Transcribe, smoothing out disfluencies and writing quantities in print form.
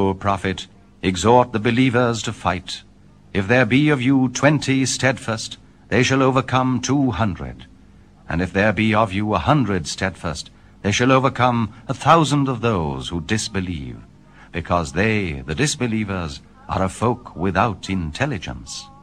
O prophet, exhort the believers to fight. If there be of you 20 steadfast, they shall overcome 200. And if there be of you 100 steadfast, they shall overcome 1,000 of those who disbelieve, because they, the disbelievers, are a folk without intelligence.